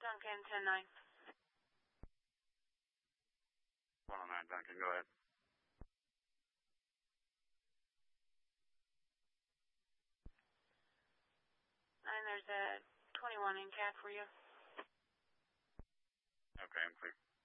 Duncan, 10-9. 109 Duncan, go ahead. And there's a 21 in CAD for you. Okay, I'm clear.